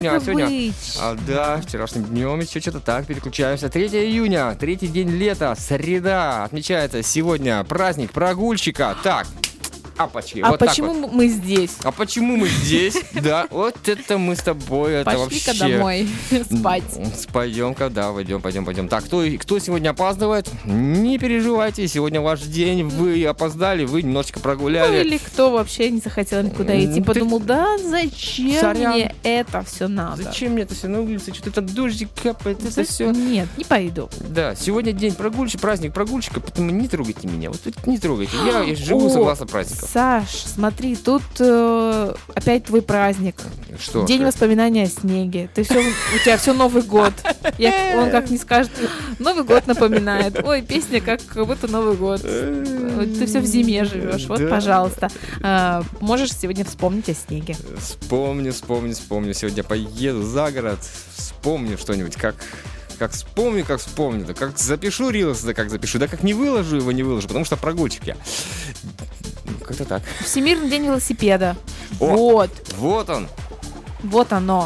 Сегодня, да, вчерашним днем еще что-то так, переключаемся. 3 июня, третий день лета, среда. Отмечается сегодня праздник прогульщика. Так, апачки. А вот почему вот мы здесь? А почему мы здесь? Да, вот это мы с тобой, это вообще... Пошли-ка домой спать. Пойдем-ка, да, пойдем. Так, кто сегодня опаздывает? Не переживайте, сегодня ваш день, вы опоздали, вы немножечко прогуляли. Ну или кто вообще не захотел никуда идти, подумал, да зачем мне это все надо? Зачем мне это все на улице, что-то это дождик капает, это все. Нет, не пойду. Да, сегодня день прогульщика, праздник прогульщика, поэтому не трогайте меня, вот не трогайте, я живу согласно праздникам. Саш, смотри, тут опять твой праздник. Что? День воспоминания о снеге. У тебя все Новый год. Он как не скажет, Новый год напоминает. Ой, песня как будто Новый год. Ты все в зиме живешь. Вот, пожалуйста. Можешь сегодня вспомнить о снеге. Вспомню. Сегодня поеду за город. Вспомню что-нибудь, как вспомню, да как запишу рилс, да как не выложу, потому что прогульщик я. Как-то так. Всемирный день велосипеда. Вот он. Вот оно.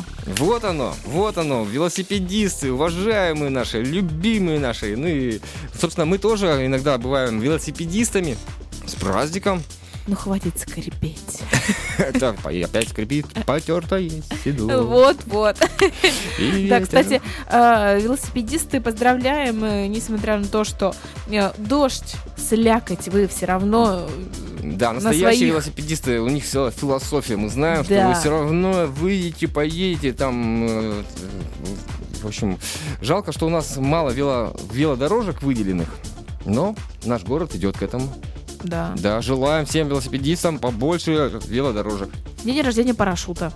Велосипедисты, уважаемые наши, любимые наши. Ну и, собственно, мы тоже иногда бываем велосипедистами. С праздником. Ну, хватит скрипеть. Так, опять скрипит потертое седло. Вот. Да, кстати, велосипедисты, поздравляем, несмотря на то, что дождь, слякоть, вы все равно... Да, настоящие велосипедисты, у них вся философия. Мы знаем, что вы все равно выйдете, поедете там... В общем, жалко, что у нас мало велодорожек выделенных, но наш город идет к этому. Да, желаем всем велосипедистам побольше велодорожек. День рождения парашюта.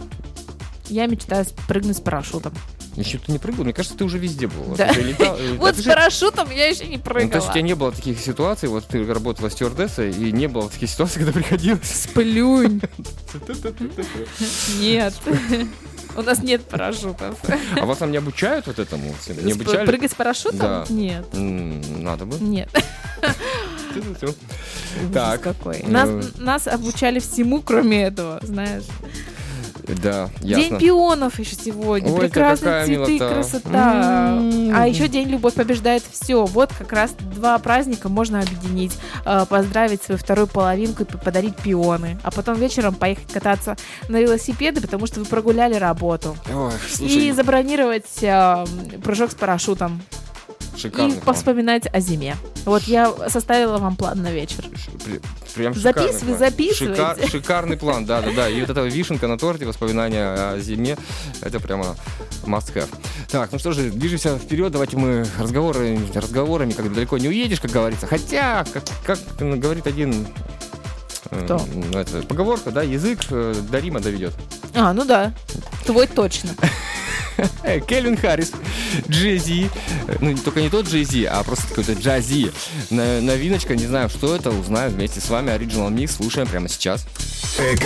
Я мечтаю прыгнуть с парашютом. Еще ты не прыгал? Мне кажется, ты уже везде был. Да. Вот с парашютом я еще не прыгала. То есть у тебя не было таких ситуаций, вот ты работала стюардессой, и не было таких ситуаций, когда приходилось... Сплюнь. Нет. У нас нет парашютов. А вас там не обучают вот этому? Не обучали? Прыгать с парашютом? Да. Нет. Надо бы. Нет. Так. Какой. Нас обучали всему, кроме этого, знаешь. Да, ясно. День пионов еще сегодня. Ой, прекрасные цветы, милота. красота. А еще день любовь побеждает все. Вот как раз два праздника можно объединить. Поздравить свою вторую половинку и подарить пионы. А потом вечером поехать кататься на велосипеды, потому что вы прогуляли работу. Ой, слушай. И забронировать прыжок с парашютом. Шикарный и повспоминать о зиме. Вот я составила вам план на вечер. Прям записывайте. Шикарный план, да. И вот эта вишенка на торте, воспоминания о зиме, это прямо must have. Так, ну что же, движемся вперед. Давайте мы разговорами, как далеко не уедешь, как говорится. Хотя, как говорит один... Кто? Поговорка, да, язык до Рима доведет. Ну да, твой точно. Кельвин Харрис, Джей-Зи. Ну, только не тот Джей-Зи, а просто какой-то Джази. Новиночка, не знаю, что это, узнаем вместе с вами. Original Mix слушаем прямо сейчас.